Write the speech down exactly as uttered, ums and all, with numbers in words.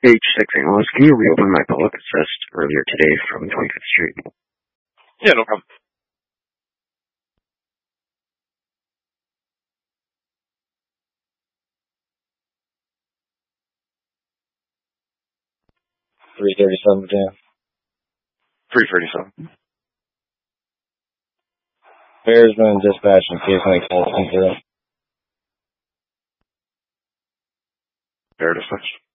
H six analyst, can you reopen my public assist earlier today from twenty-fifth Street? Yeah, no problem. three thirty-seven, Jam. three thirty-seven. Bear's been dispatched in case any calls come through. Bear dispatched.